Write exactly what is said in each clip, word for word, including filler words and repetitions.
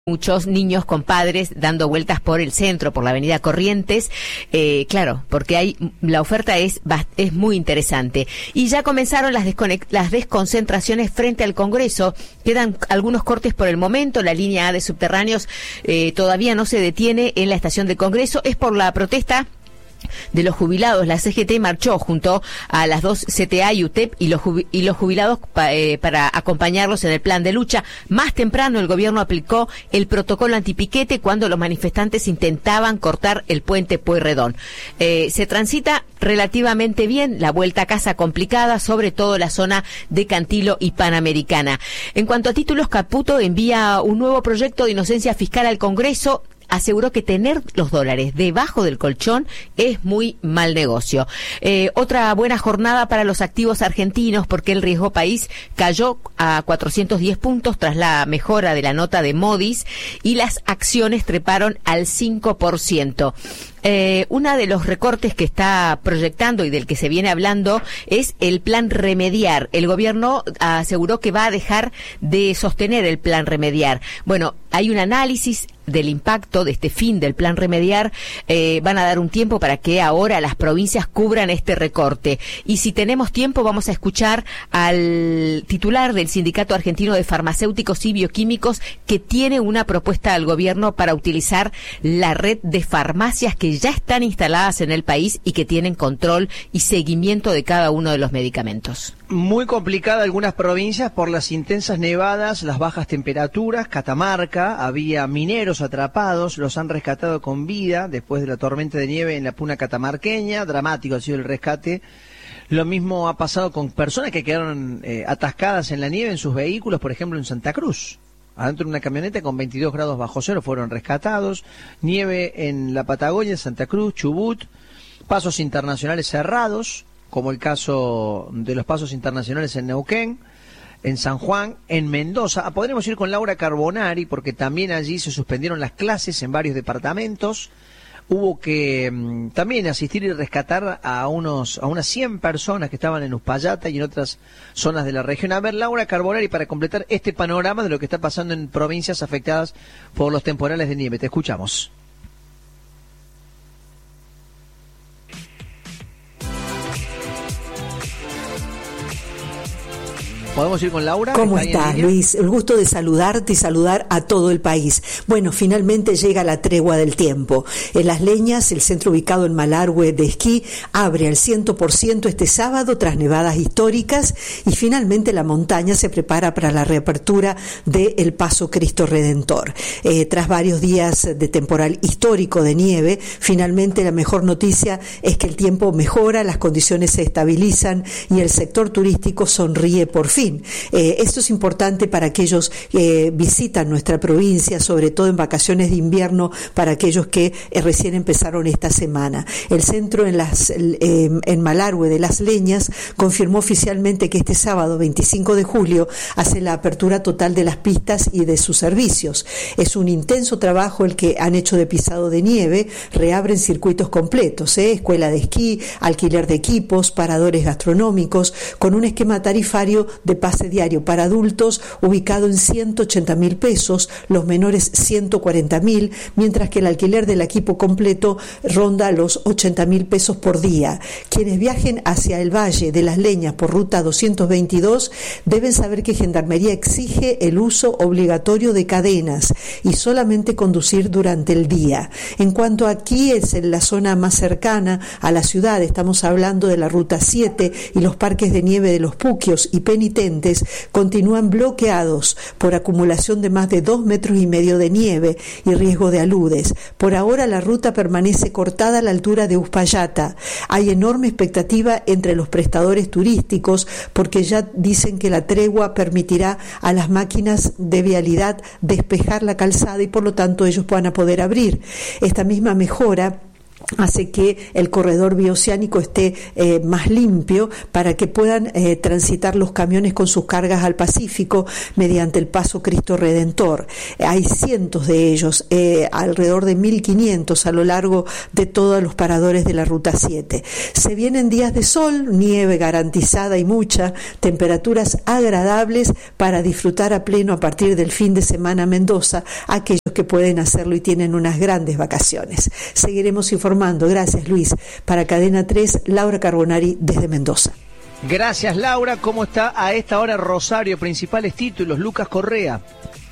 muchos niños con padres dando vueltas por el centro, por la avenida Corrientes, eh, claro, porque hay la oferta es es muy interesante. Y ya comenzaron las, las desconcentraciones frente al Congreso. Quedan algunos cortes por el momento. La línea A de subterráneos eh, todavía no se detiene en la estación del Congreso. Es por la protesta de los jubilados. La C G T marchó junto a las dos C T A y U T E P y los, y los jubilados pa, eh, para acompañarlos en el plan de lucha. Más temprano el gobierno aplicó el protocolo antipiquete cuando los manifestantes intentaban cortar el puente Pueyrredón. Eh, se transita relativamente bien, la vuelta a casa complicada, sobre todo la zona de Cantilo y Panamericana. En cuanto a títulos, Caputo envía un nuevo proyecto de inocencia fiscal al Congreso. Aseguró que tener los dólares debajo del colchón es muy mal negocio. Eh, otra buena jornada para los activos argentinos porque el riesgo país cayó a cuatrocientos diez puntos tras la mejora de la nota de Moody's y las acciones treparon al cinco por ciento. Eh, uno de los recortes que está proyectando y del que se viene hablando es el plan Remediar. El gobierno aseguró que va a dejar de sostener el plan Remediar. Bueno, hay un análisis del impacto de este fin del plan Remediar. Eh, van a dar un tiempo para que ahora las provincias cubran este recorte. Y si tenemos tiempo vamos a escuchar al titular del Sindicato Argentino de Farmacéuticos y Bioquímicos, que tiene una propuesta al gobierno para utilizar la red de farmacias que ya están instaladas en el país y que tienen control y seguimiento de cada uno de los medicamentos. Muy complicada algunas provincias por las intensas nevadas, las bajas temperaturas. Catamarca, había mineros atrapados, los han rescatado con vida después de la tormenta de nieve en la puna catamarqueña. Dramático ha sido el rescate. Lo mismo ha pasado con personas que quedaron eh, atascadas en la nieve en sus vehículos, por ejemplo en Santa Cruz. Adentro de una camioneta con veintidós grados bajo cero fueron rescatados. Nieve en la Patagonia, Santa Cruz, Chubut. Pasos internacionales cerrados, como el caso de los pasos internacionales en Neuquén, en San Juan, en Mendoza. Podremos ir con Laura Carbonari porque también allí se suspendieron las clases en varios departamentos. Hubo que um, también asistir y rescatar a unos a unas cien personas que estaban en Uspallata y en otras zonas de la región. A ver, Laura Carbonari, para completar este panorama de lo que está pasando en provincias afectadas por los temporales de nieve. Te escuchamos. ¿Podemos ir con Laura? ¿Cómo estás, Luis? El gusto de saludarte y saludar a todo el país. Bueno, finalmente llega la tregua del tiempo. En Las Leñas, el centro ubicado en Malargüe de esquí, abre al cien por ciento este sábado tras nevadas históricas y finalmente la montaña se prepara para la reapertura de El Paso Cristo Redentor. Eh, tras varios días de temporal histórico de nieve, finalmente la mejor noticia es que el tiempo mejora, las condiciones se estabilizan y el sector turístico sonríe por fin. Eh, esto es importante para aquellos que eh, visitan nuestra provincia, sobre todo en vacaciones de invierno, para aquellos que eh, recién empezaron esta semana. El centro en, las, eh, en Malargüe de Las Leñas confirmó oficialmente que este sábado veinticinco de julio hace la apertura total de las pistas y de sus servicios. Es un intenso trabajo el que han hecho de pisado de nieve, reabren circuitos completos, ¿eh? escuela de esquí, alquiler de equipos, paradores gastronómicos, con un esquema tarifario de de pase diario para adultos ubicado en ciento ochenta mil pesos, los menores ciento cuarenta mil, mientras que el alquiler del equipo completo ronda los ochenta mil pesos por día. Quienes viajen hacia el Valle de Las Leñas por ruta doscientos veintidós deben saber que Gendarmería exige el uso obligatorio de cadenas y solamente conducir durante el día. En cuanto a aquí es en la zona más cercana a la ciudad, estamos hablando de la ruta siete y los parques de nieve de Los Puquios y Penitentes continúan bloqueados por acumulación de más de dos metros y medio de nieve y riesgo de aludes. Por ahora la ruta permanece cortada a la altura de Uspallata. Hay enorme expectativa entre los prestadores turísticos porque ya dicen que la tregua permitirá a las máquinas de vialidad despejar la calzada y por lo tanto ellos van a poder abrir. Esta misma mejora hace que el corredor bioceánico esté eh, más limpio para que puedan eh, transitar los camiones con sus cargas al Pacífico mediante el Paso Cristo Redentor. Eh, hay cientos de ellos, eh, alrededor de mil quinientos a lo largo de todos los paradores de la Ruta siete. Se vienen días de sol, nieve garantizada y mucha, temperaturas agradables para disfrutar a pleno a partir del fin de semana Mendoza, aquellos que pueden hacerlo y tienen unas grandes vacaciones. Seguiremos informando. Gracias, Luis. Para Cadena tres, Laura Carbonari desde Mendoza. Gracias, Laura. ¿Cómo está a esta hora Rosario? Principales títulos, Lucas Correa.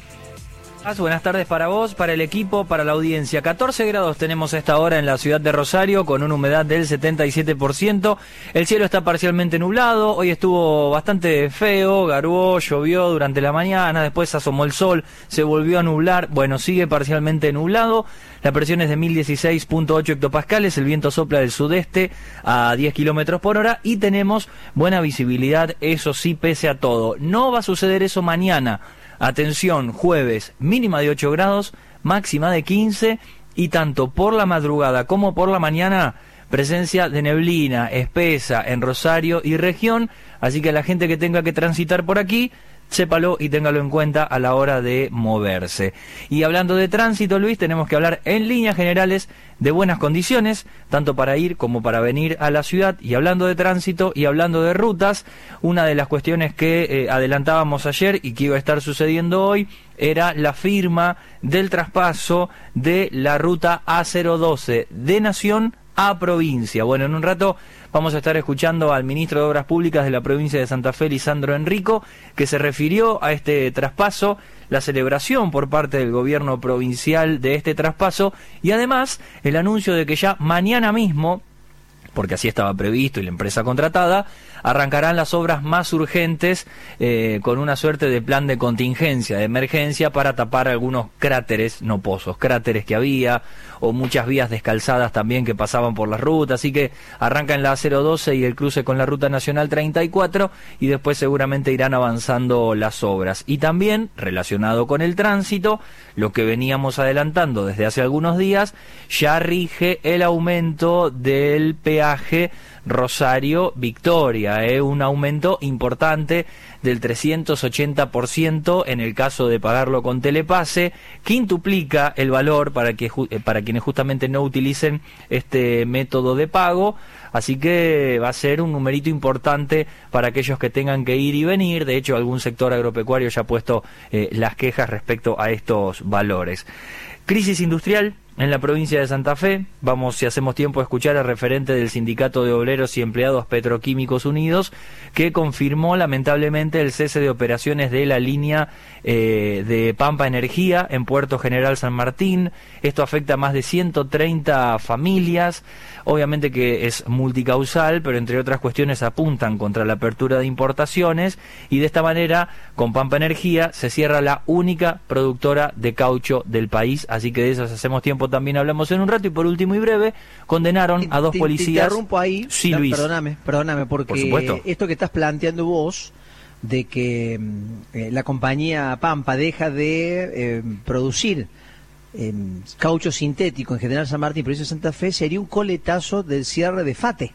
Buenas tardes para vos, para el equipo, para la audiencia. catorce grados tenemos a esta hora en la ciudad de Rosario, con una humedad del setenta y siete por ciento. El cielo está parcialmente nublado. Hoy estuvo bastante feo, garuó, llovió durante la mañana, después asomó el sol, se volvió a nublar. Bueno, sigue parcialmente nublado. La presión es de mil dieciséis punto ocho hectopascales, el viento sopla del sudeste a diez kilómetros por hora y tenemos buena visibilidad, eso sí, pese a todo. No va a suceder eso mañana. Atención, jueves, mínima de ocho grados, máxima de quince, y tanto por la madrugada como por la mañana, presencia de neblina espesa en Rosario y región, así que la gente que tenga que transitar por aquí, sépalo y téngalo en cuenta a la hora de moverse. Y hablando de tránsito, Luis, tenemos que hablar en líneas generales de buenas condiciones, tanto para ir como para venir a la ciudad. Y hablando de tránsito y hablando de rutas, una de las cuestiones que eh, adelantábamos ayer y que iba a estar sucediendo hoy era la firma del traspaso de la ruta A cero doce de Nación a provincia. Bueno, en un rato vamos a estar escuchando al ministro de Obras Públicas de la provincia de Santa Fe, Lisandro Enrico, que se refirió a este traspaso, la celebración por parte del gobierno provincial de este traspaso y además el anuncio de que ya mañana mismo, porque así estaba previsto y la empresa contratada, arrancarán las obras más urgentes eh, con una suerte de plan de contingencia, de emergencia para tapar algunos cráteres, no pozos, cráteres que había, o muchas vías descalzadas también que pasaban por la ruta, así que arrancan la A cero doce y el cruce con la Ruta Nacional treinta y cuatro y después seguramente irán avanzando las obras. Y también, relacionado con el tránsito, lo que veníamos adelantando desde hace algunos días, ya rige el aumento del peaje Rosario-Victoria, ¿eh? Un aumento importante del trescientos ochenta por ciento en el caso de pagarlo con telepase, quintuplica el valor para que para quienes justamente no utilicen este método de pago, así que va a ser un numerito importante para aquellos que tengan que ir y venir. De hecho, algún sector agropecuario ya ha puesto eh, las quejas respecto a estos valores. Crisis industrial en la provincia de Santa Fe. Vamos, si hacemos tiempo, a escuchar al referente del Sindicato de Obreros y Empleados Petroquímicos Unidos, que confirmó lamentablemente el cese de operaciones de la línea eh, de Pampa Energía en Puerto General San Martín. Esto afecta a más de ciento treinta familias. Obviamente que es multicausal, pero entre otras cuestiones apuntan contra la apertura de importaciones, y de esta manera, con Pampa Energía, se cierra la única productora de caucho del país. Así que de eso, si hacemos tiempo, también hablamos en un rato. Y por último y breve, condenaron a dos te, policías. Te interrumpo ahí, sí, Luis. Perdóname, perdóname, porque por supuesto, esto que estás planteando vos, de que eh, la compañía Pampa deja de eh, producir eh, caucho sintético en General San Martín, provincia de Santa Fe, sería un coletazo del cierre de FATE,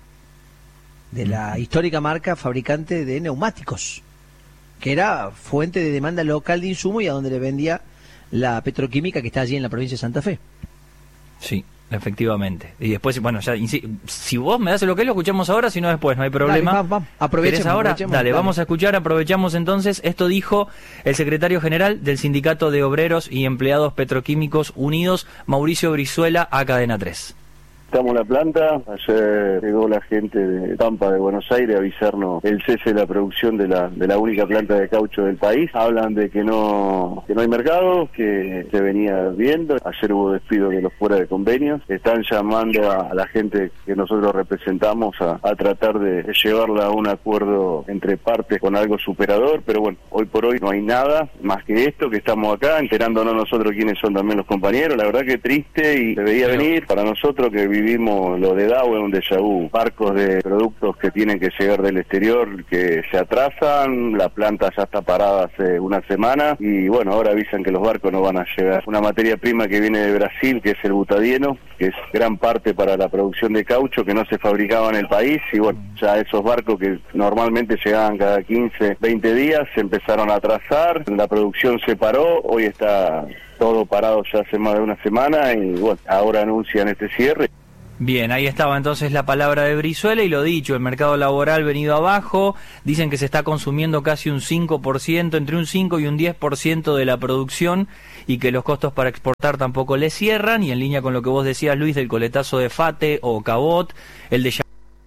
de la histórica marca fabricante de neumáticos, que era fuente de demanda local de insumo y a donde le vendía la petroquímica que está allí en la provincia de Santa Fe. Sí, efectivamente. Y después, bueno, ya si vos me das lo que lo escuchamos ahora, si no después, no hay problema. Dale, va, va. Aprovechemos ahora. Aprovechemos, dale, dale, vamos a escuchar, aprovechamos entonces. Esto dijo el secretario general del Sindicato de Obreros y Empleados Petroquímicos Unidos, Mauricio Brizuela, a Cadena tres. Estamos en la planta, ayer llegó la gente de Pampa de Buenos Aires a avisarnos el cese de la producción de la de la única planta de caucho del país. Hablan de que no que no hay mercado, que se venía viendo. Ayer hubo despido de los fuera de convenios. Están llamando a, a la gente que nosotros representamos a, a tratar de, de llevarla a un acuerdo entre partes con algo superador, pero bueno, hoy por hoy no hay nada más que esto, que estamos acá enterándonos nosotros quiénes son también los compañeros. La verdad que triste y se veía venir para nosotros que vivimos lo de Dow, un déjà vu, barcos de productos que tienen que llegar del exterior que se atrasan, la planta ya está parada hace una semana y bueno, ahora avisan que los barcos no van a llegar. Una materia prima que viene de Brasil, que es el butadieno, que es gran parte para la producción de caucho, que no se fabricaba en el país, y bueno, ya esos barcos que normalmente llegaban cada quince, veinte días, se empezaron a atrasar, la producción se paró, hoy está todo parado ya hace más de una semana y bueno, ahora anuncian este cierre. Bien, ahí estaba entonces la palabra de Brizuela y lo dicho, el mercado laboral venido abajo, dicen que se está consumiendo casi un cinco por ciento, entre un cinco y un diez por ciento de la producción y que los costos para exportar tampoco le cierran y en línea con lo que vos decías, Luis, del coletazo de Fate o Cabot, el de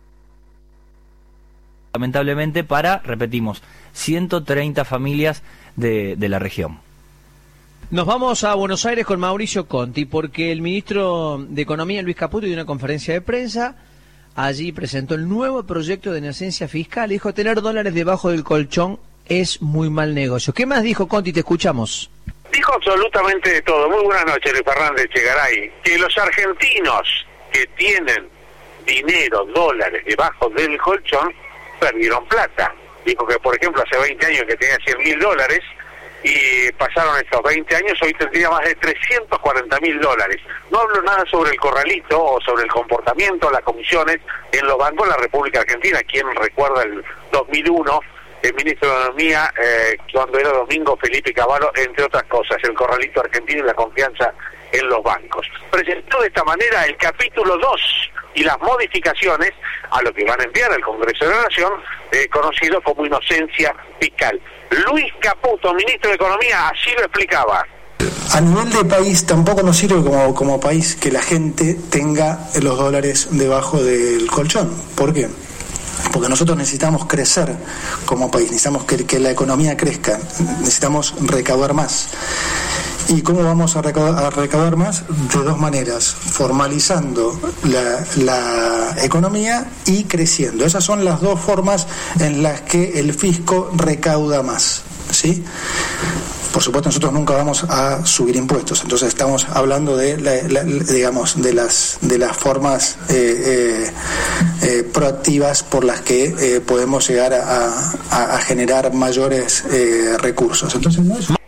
lamentablemente para, repetimos, ciento treinta familias de, de la región. Nos vamos a Buenos Aires con Mauricio Conti, porque el ministro de Economía, Luis Caputo, dio una conferencia de prensa. Allí presentó el nuevo proyecto de emergencia fiscal. Dijo, tener dólares debajo del colchón es muy mal negocio. ¿Qué más dijo, Conti? Te escuchamos. Dijo absolutamente de todo. Muy buenas noches, Luis Fernández Chegaray. Que los argentinos que tienen dinero, dólares debajo del colchón, perdieron plata. Dijo que, por ejemplo, hace veinte años que tenía cien mil dólares, y pasaron estos veinte años, hoy tendría más de trescientos cuarenta mil dólares. No hablo nada sobre el corralito o sobre el comportamiento, las comisiones en los bancos de la República Argentina. ¿Quién recuerda el dos mil uno, el ministro de Economía, eh, cuando era Domingo Felipe Cavallo, entre otras cosas, el corralito argentino y la confianza en los bancos? Presentó de esta manera el capítulo dos y las modificaciones a lo que van a enviar al Congreso de la Nación, eh, conocido como inocencia fiscal. Luis Caputo, ministro de Economía, así lo explicaba. A nivel de país tampoco nos sirve como, como país que la gente tenga los dólares debajo del colchón. ¿Por qué? Porque nosotros necesitamos crecer como país, necesitamos que, que la economía crezca, necesitamos recaudar más. ¿Y cómo vamos a recaudar, a recaudar más? De dos maneras, formalizando la, la economía y creciendo. Esas son las dos formas en las que el fisco recauda más, ¿sí? Por supuesto, nosotros nunca vamos a subir impuestos, entonces estamos hablando de, la, la, digamos, de las de las formas eh, eh, eh, proactivas por las que eh, podemos llegar a, a, a generar mayores eh, recursos. Entonces, no es...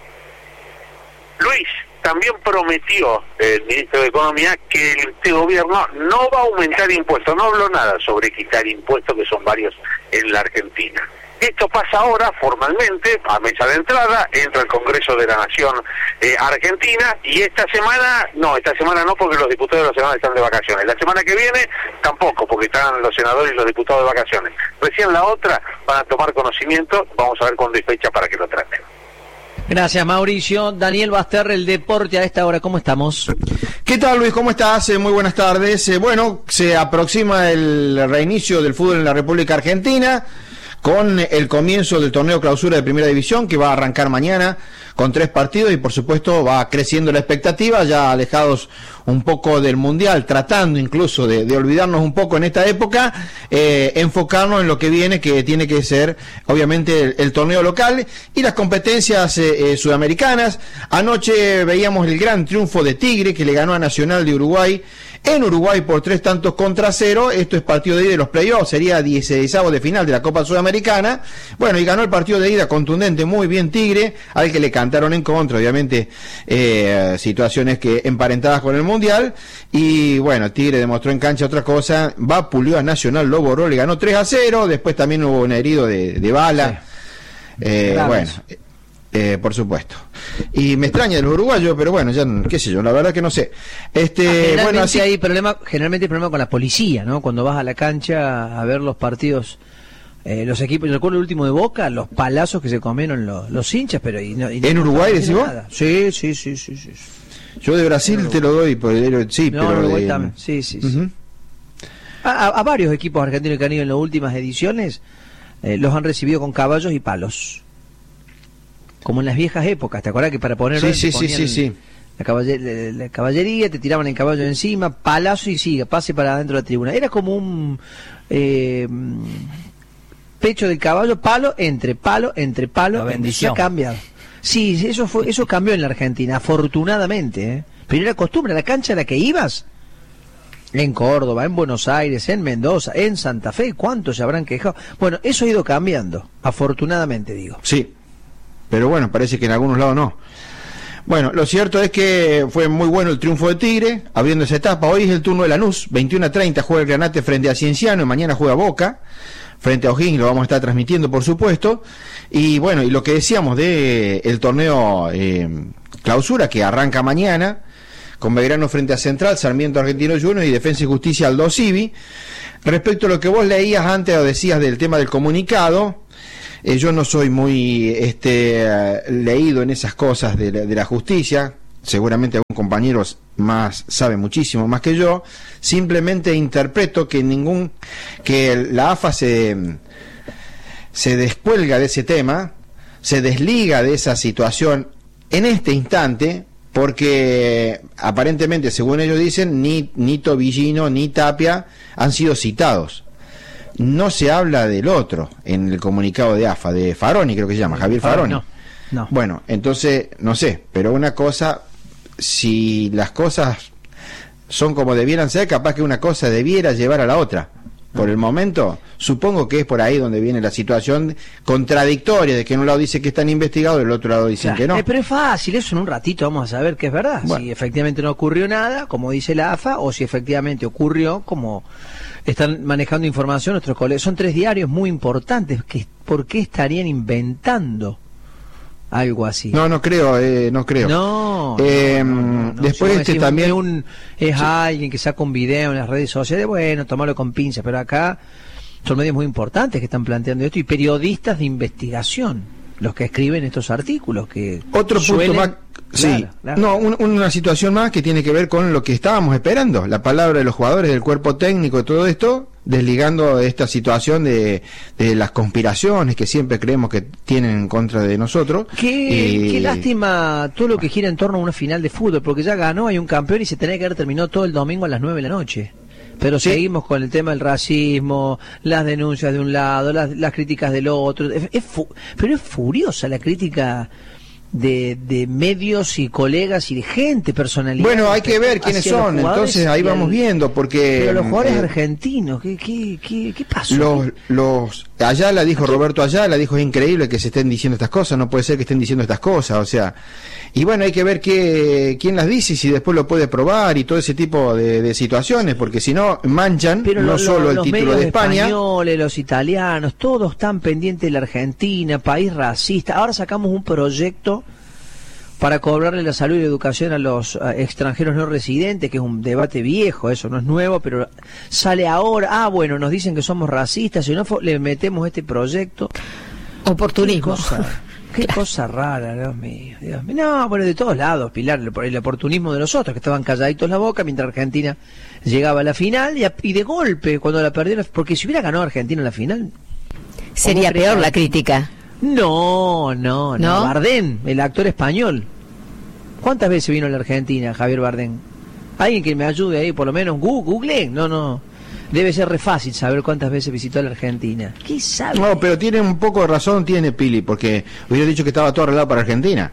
Luis también prometió, el ministro de Economía, que este gobierno no va a aumentar impuestos. No habló nada sobre quitar impuestos, que son varios en la Argentina. Esto pasa ahora formalmente a mesa de entrada, entra el Congreso de la Nación eh, Argentina, y esta semana, no, esta semana no, porque los diputados de la semana están de vacaciones. La semana que viene tampoco, porque están los senadores y los diputados de vacaciones. Recién la otra van a tomar conocimiento, vamos a ver cuándo hay fecha para que lo traten. Gracias, Mauricio. Daniel Basterre, el deporte a esta hora, ¿cómo estamos? ¿Qué tal, Luis? ¿Cómo estás? Eh, muy buenas tardes. Eh, bueno, se aproxima el reinicio del fútbol en la República Argentina, con el comienzo del torneo clausura de Primera División, que va a arrancar mañana con tres partidos, y por supuesto va creciendo la expectativa, ya alejados un poco del Mundial, tratando incluso de, de olvidarnos un poco en esta época, eh, enfocarnos en lo que viene, que tiene que ser obviamente el, el torneo local y las competencias eh, eh, sudamericanas. Anoche veíamos el gran triunfo de Tigre, que le ganó a Nacional de Uruguay en Uruguay por tres tantos contra cero. Esto es partido de ida de los playoffs, sería dieciseisavo de final de la Copa Sudamericana. Bueno, y ganó el partido de ida contundente, muy bien Tigre, al que le cantaron en contra, obviamente, eh, situaciones que emparentadas con el Mundial. Y bueno, Tigre demostró en cancha otra cosa, va, pulió a Nacional, lo borró, le ganó tres a cero, después también hubo un herido de, de bala. Sí. Eh, bueno, eh, por supuesto. Y me extraña de los uruguayos, pero bueno, ya qué sé yo, la verdad que no sé. Este, ah, generalmente bueno, así... hay problema, generalmente hay problema con la policía, ¿no? Cuando vas a la cancha a ver los partidos, eh, los equipos. Yo recuerdo el último de Boca, los palazos que se comieron los, los hinchas, pero y no, y ¿en no, Uruguay no decís vos? Sí, sí, sí, sí, sí. Yo de Brasil te lo doy, pero sí, no, pero Uruguay de... también. Sí, sí, sí. Uh-huh. a, a varios equipos argentinos que han ido en las últimas ediciones, eh, los han recibido con caballos y palos. Como en las viejas épocas, ¿te acuerdas que para poner sí, sí, sí, sí, sí. La, caballer, la, la caballería, te tiraban el caballo encima, palazo y siga, pase para adentro de la tribuna? Era como un eh, pecho del caballo, palo entre palo entre palo. La bendición. Ha cambiado. Sí, eso fue, eso cambió en la Argentina, afortunadamente, ¿eh? Pero era costumbre, la cancha a la que ibas En Córdoba, en Buenos Aires, en Mendoza, en Santa Fe, ¿cuántos se habrán quejado? Bueno, eso ha ido cambiando, afortunadamente digo. Sí, pero bueno, parece que en algunos lados no. Bueno, lo cierto es que fue muy bueno el triunfo de Tigre, abriendo esa etapa. Hoy es el turno de Lanús, veintiuno a treinta juega el Granate frente a Cienciano, y mañana juega Boca frente a O'Higgins, lo vamos a estar transmitiendo por supuesto. Y bueno, y lo que decíamos de el torneo eh, clausura que arranca mañana, con Belgrano frente a Central, Sarmiento Argentino Juniors y Defensa y Justicia Aldo Civi. Respecto a lo que vos leías antes o decías del tema del comunicado, Eh, yo no soy muy este uh, leído en esas cosas de la, de la justicia, seguramente algún compañero más sabe muchísimo más que yo. Simplemente interpreto que ningún que la A F A se se descuelga de ese tema, se desliga de esa situación en este instante, porque aparentemente, según ellos dicen, ni ni Tobillino ni Tapia han sido citados. No se habla del otro en el comunicado de A F A, de Faroni, creo que se llama, Javier Faroni. No, no. Bueno, entonces, no sé, pero una cosa, si las cosas son como debieran ser, capaz que una cosa debiera llevar a la otra. Por el momento, supongo que es por ahí donde viene la situación contradictoria, de que en un lado dice que están investigados y del otro lado dicen, claro, que no. Eh, pero es fácil, eso en un ratito vamos a saber que es verdad. Bueno. Si efectivamente no ocurrió nada, como dice la A F A, o si efectivamente ocurrió, como están manejando información nuestros colegas. Son tres diarios muy importantes. Que, ¿por qué estarían inventando algo así? No, no creo, eh, no creo. No, eh, no, no, no. Después si este también... Un, es sí. alguien que saca un video en las redes sociales, bueno, tomarlo con pinzas, pero acá son medios muy importantes que están planteando esto y periodistas de investigación los que escriben estos artículos. Que Otro suelen... punto más... Sí, claro, claro. no, un, una situación más que tiene que ver con lo que estábamos esperando, la palabra de los jugadores, del cuerpo técnico, de todo esto, desligando esta situación de, de las conspiraciones que siempre creemos que tienen en contra de nosotros. Qué, y... qué lástima todo lo que gira en torno a una final de fútbol, porque ya ganó, hay un campeón y se tenía que haber terminado todo el domingo a las nueve de la noche. Pero sí. Seguimos con el tema del racismo, las denuncias de un lado, las, las críticas del otro. Es, es fu pero es furiosa la crítica de, de medios y colegas y de gente, personalidad. Bueno, hay que ver quiénes son, entonces ahí vamos el, viendo, porque... Pero los jugadores eh, argentinos, ¿qué, qué, qué, qué pasó? Los, los Ayala, dijo Roberto Ayala, dijo, es increíble que se estén diciendo estas cosas, no puede ser que estén diciendo estas cosas, o sea... Y bueno, hay que ver qué, quién las dice y si después lo puede probar y todo ese tipo de, de situaciones, porque si no, manchan pero no lo, solo lo, el título de España... Los españoles, los italianos, todos están pendientes de la Argentina, país racista. Ahora sacamos un proyecto para cobrarle la salud y la educación a los a extranjeros no residentes, que es un debate viejo, eso no es nuevo, pero sale ahora. Ah, bueno, nos dicen que somos racistas, si no le metemos este proyecto. Oportunismo. Qué cosa, qué cosa rara, Dios mío, Dios mío. No, bueno, de todos lados, Pilar, el, el oportunismo de los otros, que estaban calladitos la boca mientras Argentina llegaba a la final, y, a, y de golpe, cuando la perdieron, porque si hubiera ganado Argentina en la final... Sería peor la crítica. No, no, no, no. Bardem, el actor español. ¿Cuántas veces vino a la Argentina Javier Bardem? Alguien que me ayude ahí, por lo menos Google. No, no. Debe ser re fácil saber cuántas veces visitó la Argentina. ¿Qué sabe? No, pero tiene un poco de razón, tiene Pili, porque hubiera dicho que estaba todo arreglado para Argentina.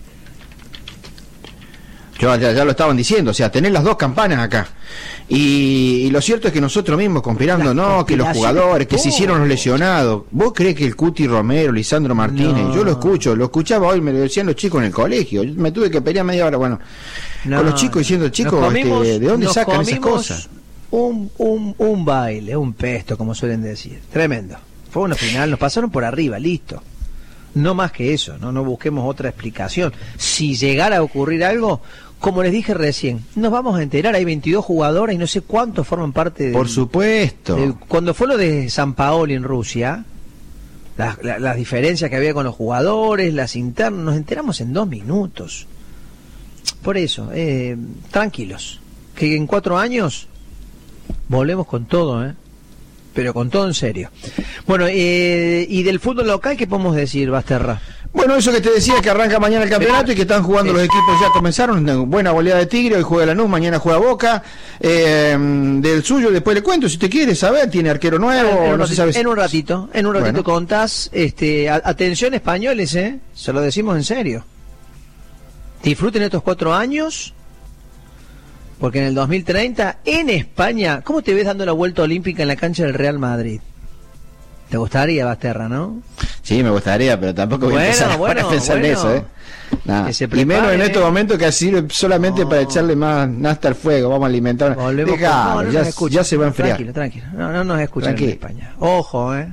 Yo, ya, ya lo estaban diciendo, o sea, tener las dos campanas acá. Y, y lo cierto es que nosotros mismos conspirando, no, que los jugadores, que se hicieron los lesionados. ¿Vos creés que el Cuti Romero, Lisandro Martínez, no. Yo lo escucho, lo escuchaba hoy, me lo decían los chicos en el colegio, yo me tuve que pelear media hora, bueno, no, con los chicos diciendo, chicos, comimos, este, ¿de dónde sacan esas cosas? Un, un, un baile, un pesto, como suelen decir, tremendo. Fue una final, nos pasaron por arriba, listo. No más que eso, no, no busquemos otra explicación. Si llegara a ocurrir algo, como les dije recién, nos vamos a enterar, hay veintidós jugadores y no sé cuántos forman parte de... Por supuesto. De, cuando fue lo de San Paoli en Rusia, las, las, las diferencias que había con los jugadores, las internas, nos enteramos en dos minutos. Por eso, eh, tranquilos, que en cuatro años volvemos con todo, ¿eh? Pero con todo en serio. Bueno, eh, y del fútbol local, ¿qué podemos decir, Basterra? Bueno, eso que te decía, que arranca mañana el campeonato Pero, y que están jugando eh, los equipos, ya comenzaron, una buena goleada de Tigre, hoy juega Lanús, mañana juega Boca, eh, del suyo después le cuento, si te quieres saber, tiene arquero nuevo, en, en, no un, se sabe si... en un ratito, en un ratito bueno. Contás, este, a, atención españoles, eh, se lo decimos en serio. Disfruten estos cuatro años, Porque en el dos mil treinta, en España, ¿cómo te ves dando la vuelta olímpica en la cancha del Real Madrid? ¿Te gustaría, Basterra, no? Sí, me gustaría, pero tampoco voy bueno, a empezar bueno, a pensar bueno. en eso, ¿eh? Nah. Y menos en estos momentos que así solamente no. para echarle más nasta al fuego, vamos a alimentar. Volvemos Deja, con... no, no ya, escucha, ya se va a enfriar. Tranquilo, tranquilo. No, no nos escuchan en España. Ojo, ¿eh?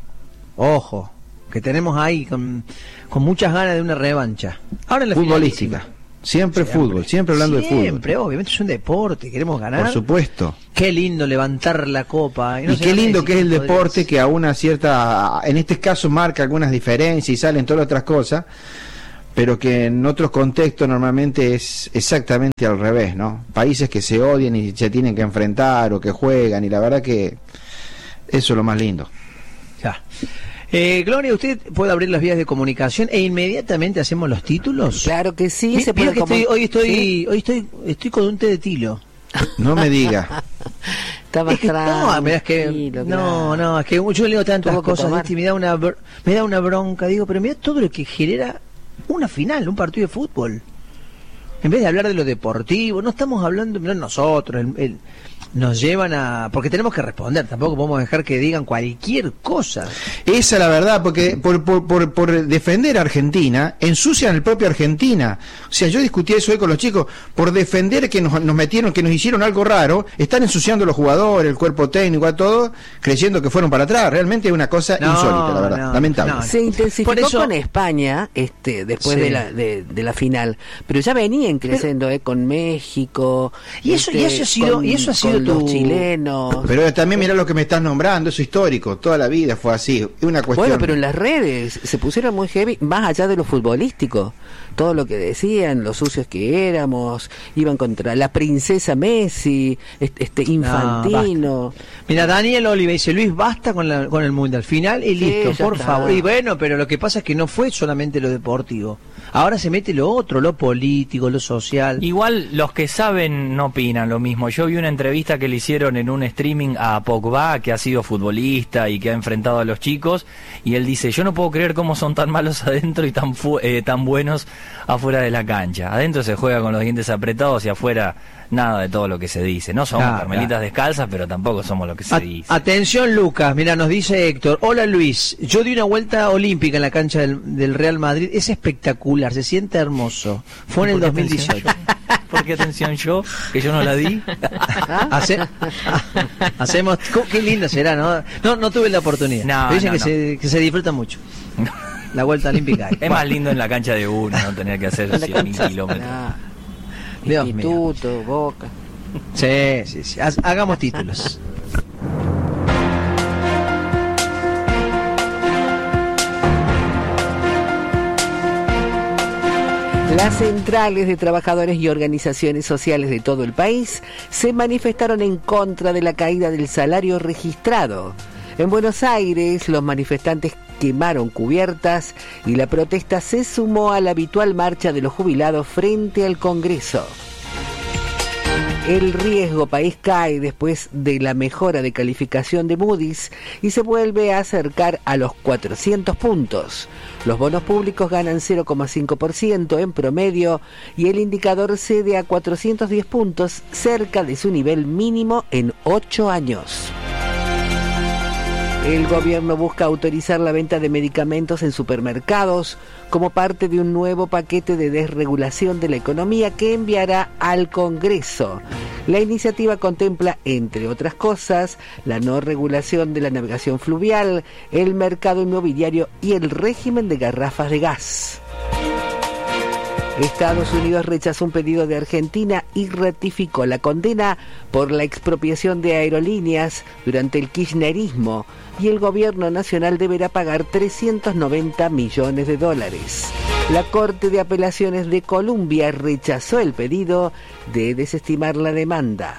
Ojo. Que tenemos ahí con, con muchas ganas de una revancha. Ahora en la futbolística. Siempre, siempre fútbol, siempre hablando siempre, de fútbol. Siempre, obviamente es un deporte, queremos ganar. Por supuesto. Qué lindo levantar la copa. Y, no y qué lindo que es el deporte decir. Que a una cierta, en este caso marca algunas diferencias y salen todas otras cosas, pero que en otros contextos normalmente es exactamente al revés, ¿no? Países que se odian y se tienen que enfrentar o que juegan, y la verdad que eso es lo más lindo. Ya. Eh, Gloria, ¿usted puede abrir las vías de comunicación e inmediatamente hacemos los títulos? Claro que sí. Mi, se mira puede que como... estoy, hoy estoy, ¿Sí? hoy estoy, estoy con un té de tilo. No me diga. Está más es que, no, mira, es que, no, claro. no, es que yo leo tantas cosas de este, me da una, me da una bronca, digo, pero mira todo lo que genera una final, un partido de fútbol. En vez de hablar de lo deportivo, no estamos hablando, no nosotros, el, el, nos llevan a... porque tenemos que responder, tampoco podemos dejar que digan cualquier cosa. Esa es la verdad, porque por, por, por, por defender a Argentina, ensucian el propio Argentina. O sea, yo discutí eso hoy con los chicos, por defender que nos, nos metieron, que nos hicieron algo raro, están ensuciando a los jugadores, el cuerpo técnico, a todo, creyendo que fueron para atrás. Realmente es una cosa no, insólita, la verdad, no, lamentable. No, se intensificó por eso... con España, este, después sí. de, la, de, de la final, pero ya venían creciendo, pero... eh, con México. Y eso, este, y eso ha sido, con, y eso ha sido los chilenos. Pero también mirá lo que me estás nombrando, eso histórico, toda la vida fue así, es una cuestión. Bueno, pero en las redes se pusieron muy heavy, más allá de lo futbolístico, todo lo que decían, los sucios que éramos, iban contra la princesa Messi, este Infantino. No, mira, Daniel Oliva dice, Luis, basta con, la, con el mundial final y listo, sí, por está. favor. Y bueno, pero lo que pasa es que no fue solamente lo deportivo. Ahora se mete lo otro, lo político, lo social. Igual los que saben no opinan lo mismo. Yo vi una entrevista que le hicieron en un streaming a Pogba, que ha sido futbolista y que ha enfrentado a los chicos, y él dice, yo no puedo creer cómo son tan malos adentro y tan fu eh, tan buenos afuera de la cancha. Adentro se juega con los dientes apretados y afuera nada de todo lo que se dice. No somos ah, carmelitas ah. descalzas, pero tampoco somos lo que se A dice. Atención, Lucas, mira, nos dice Héctor, hola Luis, yo di una vuelta olímpica en la cancha del, del Real Madrid, es espectacular, se siente hermoso. Fue en el dos mil dieciocho. ¿Por qué atención yo? Que yo no la di. Hace, hacemos, qué lindo será, ¿no? No, no tuve la oportunidad. No, dicen no, que, no. Se, que se disfruta mucho. La vuelta olímpica. Es más lindo en la cancha de uno, no tener que hacer cien mil kilómetros. Dios Instituto, mío. Boca. Sí, sí, sí. Hagamos títulos. Las centrales de trabajadores y organizaciones sociales de todo el país se manifestaron en contra de la caída del salario registrado. En Buenos Aires, los manifestantes quemaron cubiertas y la protesta se sumó a la habitual marcha de los jubilados frente al Congreso. El riesgo país cae después de la mejora de calificación de Moody's y se vuelve a acercar a los cuatrocientos puntos. Los bonos públicos ganan cero coma cinco por ciento en promedio y el indicador cede a cuatrocientos diez puntos, cerca de su nivel mínimo en ocho años. El gobierno busca autorizar la venta de medicamentos en supermercados como parte de un nuevo paquete de desregulación de la economía que enviará al Congreso. La iniciativa contempla, entre otras cosas, la no regulación de la navegación fluvial, el mercado inmobiliario y el régimen de garrafas de gas. Estados Unidos rechazó un pedido de Argentina y ratificó la condena por la expropiación de aerolíneas durante el kirchnerismo y el gobierno nacional deberá pagar trescientos noventa millones de dólares. La Corte de Apelaciones de Colombia rechazó el pedido de desestimar la demanda.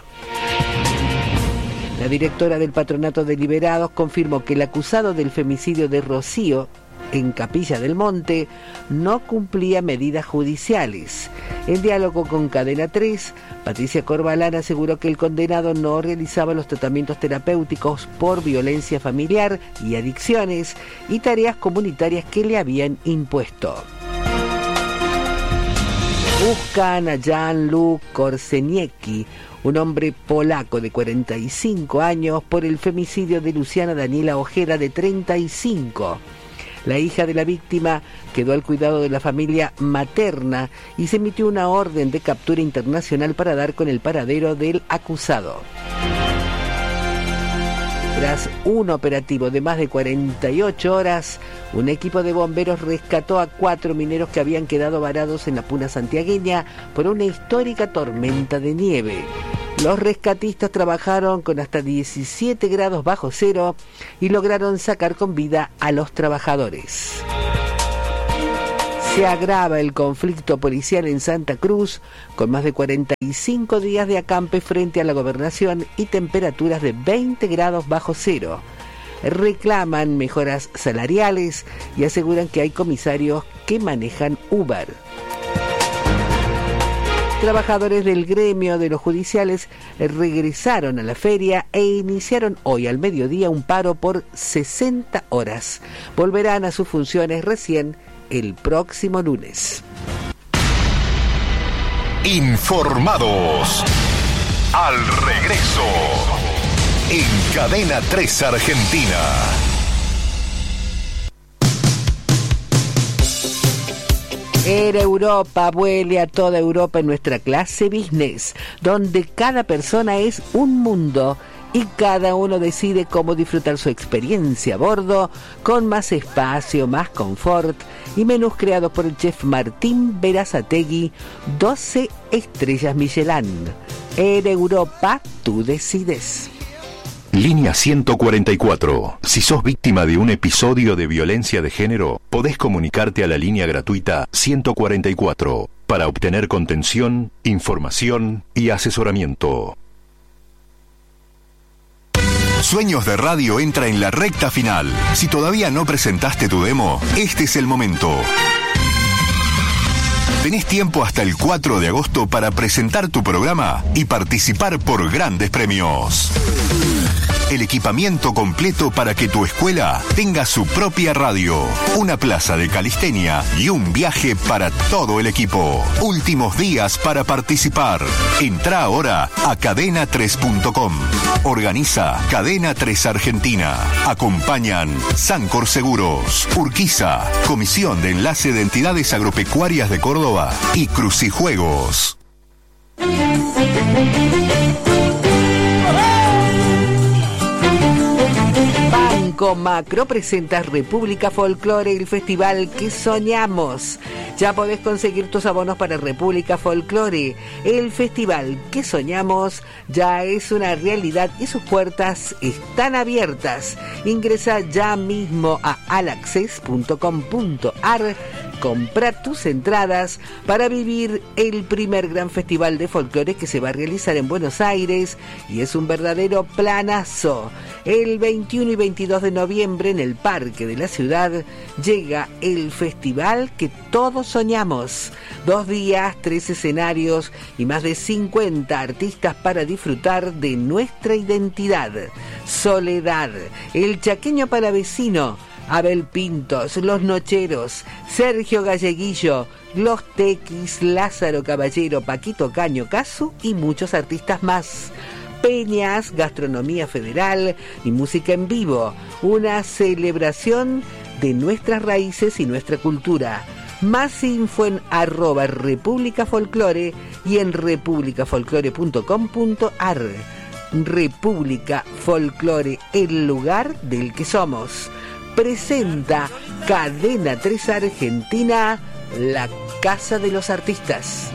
La directora del Patronato de Liberados confirmó que el acusado del femicidio de Rocío en Capilla del Monte no cumplía medidas judiciales. En diálogo con Cadena tres, Patricia Corbalán aseguró que el condenado no realizaba los tratamientos terapéuticos por violencia familiar y adicciones y tareas comunitarias que le habían impuesto. Buscan a Jan-Luc Korseniecki, un hombre polaco de cuarenta y cinco años, por el femicidio de Luciana Daniela Ojeda, de treinta y cinco. La hija de la víctima quedó al cuidado de la familia materna y se emitió una orden de captura internacional para dar con el paradero del acusado. Tras un operativo de más de cuarenta y ocho horas, un equipo de bomberos rescató a cuatro mineros que habían quedado varados en la Puna santiagueña por una histórica tormenta de nieve. Los rescatistas trabajaron con hasta diecisiete grados bajo cero y lograron sacar con vida a los trabajadores. Se agrava el conflicto policial en Santa Cruz, con más de cuarenta y cinco días de acampe frente a la gobernación y temperaturas de veinte grados bajo cero. Reclaman mejoras salariales y aseguran que hay comisarios que manejan Uber. Trabajadores del gremio de los judiciales regresaron a la feria e iniciaron hoy al mediodía un paro por sesenta horas. Volverán a sus funciones recién el próximo lunes. Informados. Al regreso. En Cadena tres Argentina. Era Europa, vuele a toda Europa en nuestra clase business, donde cada persona es un mundo y cada uno decide cómo disfrutar su experiencia a bordo, con más espacio, más confort y menús creados por el chef Martín Berazategui, doce estrellas Michelin. Era Europa, tú decides. Línea ciento cuarenta y cuatro. Si sos víctima de un episodio de violencia de género, podés comunicarte a la línea gratuita ciento cuarenta y cuatro para obtener contención, información y asesoramiento. Sueños de Radio entra en la recta final. Si todavía no presentaste tu demo, este es el momento. Tenés tiempo hasta el cuatro de agosto para presentar tu programa y participar por grandes premios. El equipamiento completo para que tu escuela tenga su propia radio, una plaza de calistenia y un viaje para todo el equipo. Últimos días para participar. Entrá ahora a cadena tres punto com. Organiza Cadena tres Argentina. Acompañan Sancor Seguros, Urquiza, Comisión de Enlace de Entidades Agropecuarias de Córdoba y Crucijuegos. Banco Macro presenta República Folklore, el festival que soñamos. Ya podés conseguir tus abonos para República Folklore. El festival que soñamos ya es una realidad y sus puertas están abiertas. Ingresa ya mismo a alaccess punto com punto ar. Compra tus entradas para vivir el primer gran festival de folclore que se va a realizar en Buenos Aires y es un verdadero planazo. El veintiuno y veintidós de noviembre en el Parque de la Ciudad llega el festival que todos soñamos. Dos días, tres escenarios y más de cincuenta artistas para disfrutar de nuestra identidad. Soledad, el chaqueño palavecino, Abel Pintos, Los Nocheros, Sergio Galleguillo, Los Tequis, Lázaro Caballero, Paquito Caño Casu y muchos artistas más. Peñas, gastronomía federal y música en vivo. Una celebración de nuestras raíces y nuestra cultura. Más info en arroba República Folklore y en república folklore punto com punto ar. República Folklore, el lugar del que somos. Presenta Cadena tres Argentina, la Casa de los Artistas.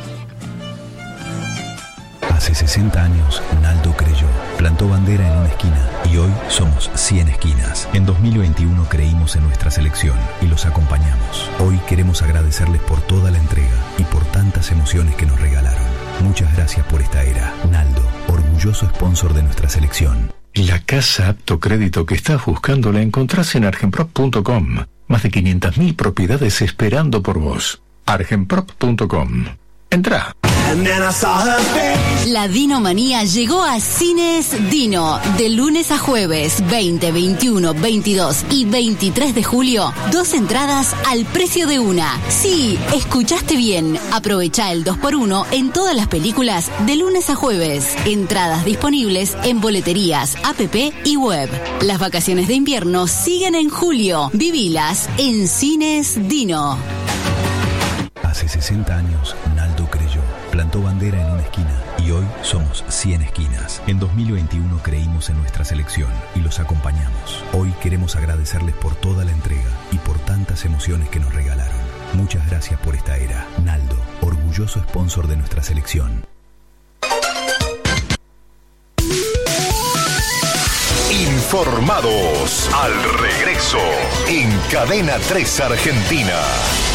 Hace sesenta años, Naldo creyó, plantó bandera en una esquina y hoy somos cien esquinas. En dos mil veintiuno creímos en nuestra selección y los acompañamos. Hoy queremos agradecerles por toda la entrega y por tantas emociones que nos regalaron. Muchas gracias por esta era. Naldo, orgulloso sponsor de nuestra selección. La casa apto crédito que estás buscando la encontrás en argenprop punto com. Más de quinientas mil propiedades esperando por vos. argenprop punto com. Entrá. La Dinomanía llegó a Cines Dino. De lunes a jueves, veinte, veintiuno, veintidós y veintitrés de julio, dos entradas al precio de una. Sí, escuchaste bien. Aprovecha el dos por uno en todas las películas de lunes a jueves. Entradas disponibles en boleterías, app y web. Las vacaciones de invierno siguen en julio. Vivilas en Cines Dino. Hace sesenta años, Naldo creyó, plantó bandera en una esquina y hoy somos cien esquinas. En dos mil veintiuno creímos en nuestra selección y los acompañamos. Hoy queremos agradecerles por toda la entrega y por tantas emociones que nos regalaron. Muchas gracias por esta era. Naldo, orgulloso sponsor de nuestra selección. Informados al regreso en Cadena tres Argentina.